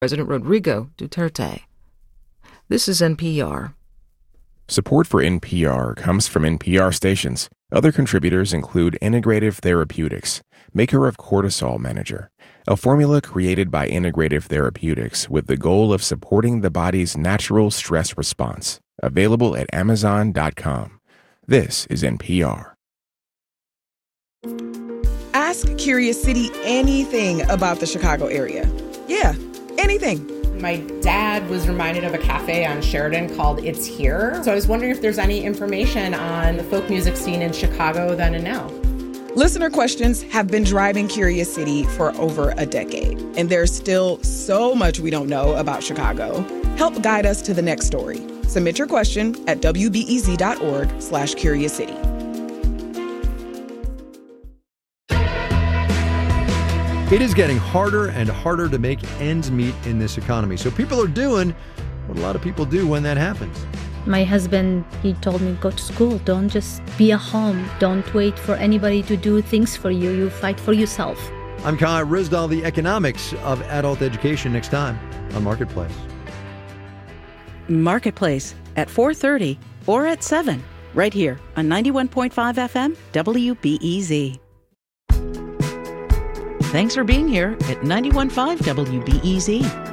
President Rodrigo Duterte. This is NPR. Support for NPR comes from NPR stations. Other contributors include Integrative Therapeutics, maker of Cortisol Manager, a formula created by Integrative Therapeutics with the goal of supporting the body's natural stress response. Available at Amazon.com. This is NPR. Ask Curious City anything about the Chicago area. Yeah, anything. My dad was reminded of a cafe on Sheridan called It's Here. So I was wondering if there's any information on the folk music scene in Chicago then and now. Listener questions have been driving Curious City for over a decade, and there's still so much we don't know about Chicago. Help guide us to the next story. Submit your question at wbez.org/curiouscity. It is getting harder and harder to make ends meet in this economy. So people are doing what a lot of people do when that happens. My husband, he told me, go to school. Don't just be at home. Don't wait for anybody to do things for you. You fight for yourself. I'm Kai Ryssdal, the economics of adult education, next time on Marketplace. Marketplace at 4:30 or at 7, right here on 91.5 FM WBEZ. Thanks for being here at 91.5 WBEZ.